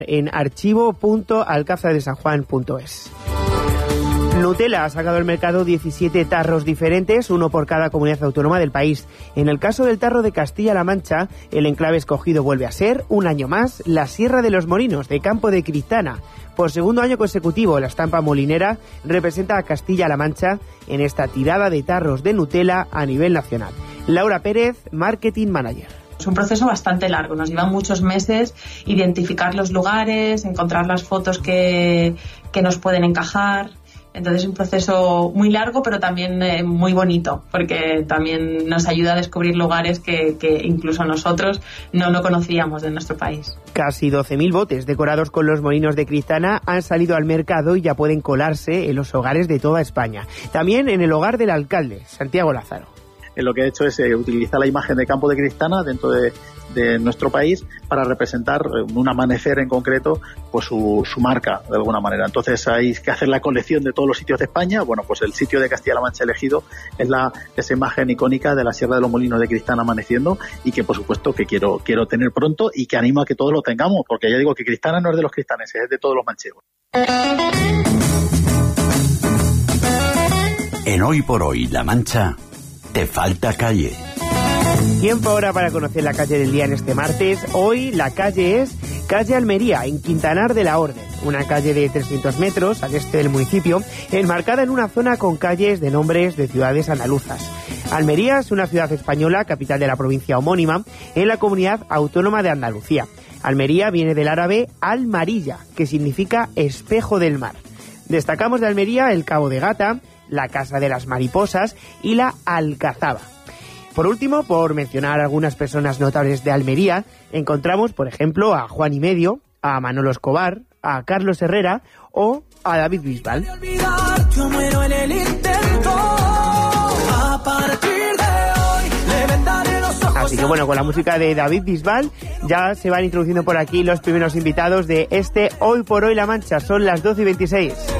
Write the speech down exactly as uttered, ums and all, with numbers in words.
en archivo punto alcázar de san juan punto es. Nutella ha sacado al mercado diecisiete tarros diferentes, uno por cada comunidad autónoma del país. En el caso del tarro de Castilla-La Mancha, el enclave escogido vuelve a ser, un año más, la Sierra de los Molinos, de Campo de Cristana. Por segundo año consecutivo, la estampa molinera representa a Castilla-La Mancha en esta tirada de tarros de Nutella a nivel nacional. Laura Pérez, Marketing Manager. Es un proceso bastante largo, nos llevan muchos meses identificar los lugares, encontrar las fotos que, que nos pueden encajar. Entonces es un proceso muy largo, pero también eh, muy bonito, porque también nos ayuda a descubrir lugares que, que incluso nosotros no, no conocíamos de nuestro país. Casi doce mil botes decorados con los molinos de Cristana han salido al mercado y ya pueden colarse en los hogares de toda España. También en el hogar del alcalde, Santiago Lázaro. En lo que he hecho es eh, utilizar la imagen de Campo de Cristana dentro de, de nuestro país para representar eh, un amanecer en concreto, pues su, su marca de alguna manera. Entonces hay que hacer la colección de todos los sitios de España. Bueno, pues el sitio de Castilla-La Mancha elegido es la esa imagen icónica de la Sierra de los Molinos de Cristana amaneciendo, y que por supuesto que quiero quiero tener pronto y que animo a que todos lo tengamos, porque ya digo que Cristana no es de los cristaneses, es de todos los manchegos. En Hoy por Hoy La Mancha, te falta calle. Tiempo ahora para conocer la calle del día en este martes. Hoy la calle es Calle Almería, en Quintanar de la Orden, una calle de trescientos metros al este del municipio, enmarcada en una zona con calles de nombres de ciudades andaluzas. Almería es una ciudad española, capital de la provincia homónima, en la comunidad autónoma de Andalucía. Almería viene del árabe al-marilla, que significa espejo del mar. Destacamos de Almería el Cabo de Gata, la Casa de las Mariposas y la Alcazaba. Por último, por mencionar algunas personas notables de Almería, encontramos, por ejemplo, a Juan y Medio, a Manolo Escobar, a Carlos Herrera o a David Bisbal. Así que bueno, con la música de David Bisbal ya se van introduciendo por aquí los primeros invitados de este Hoy por Hoy La Mancha. Son las doce y veintiséis.